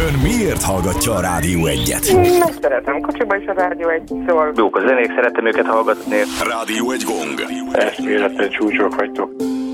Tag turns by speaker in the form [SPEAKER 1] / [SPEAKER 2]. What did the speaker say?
[SPEAKER 1] Ön miért hallgatja a Rádió 1-et?
[SPEAKER 2] Meg szeretem kocsiba is a Rádió 1 szól.
[SPEAKER 3] Jók a zenék, szeretem őket hallgatni.
[SPEAKER 1] Rádió 1 gong.
[SPEAKER 4] Eszméleten csúcsok vagytok.